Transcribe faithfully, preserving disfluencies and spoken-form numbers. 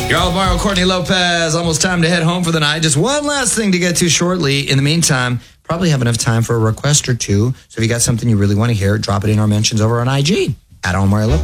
You're all borrow Courtney Lopez. Almost time to head home for the night. Just one last thing to get to shortly. In the meantime, probably have enough time for a request or two. So if you got something you really want to hear, drop it in our mentions over on I G at Omar Lopez.